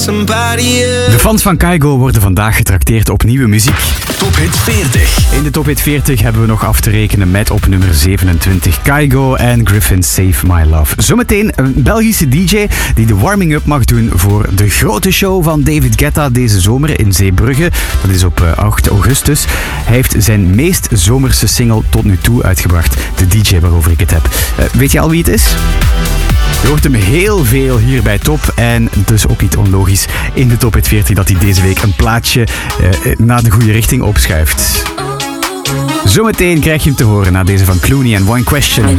De fans van Kygo worden vandaag getrakteerd op nieuwe muziek. Top Hit 40. In de Top Hit 40 hebben we nog af te rekenen met op nummer 27 Kygo en Griffin Save My Love. Zometeen een Belgische DJ die de warming-up mag doen voor de grote show van David Guetta deze zomer in Zeebrugge. Dat is op 8 augustus. Hij heeft zijn meest zomerse single tot nu toe uitgebracht. De DJ waarover ik het heb. Weet je al wie het is? Je hoort hem heel veel hier bij Top en dus ook niet onlogisch in de Top Hit 40 dat hij deze week een plaatje naar de goede richting opschuift. Zometeen krijg je hem te horen na deze van Clooney en One Question.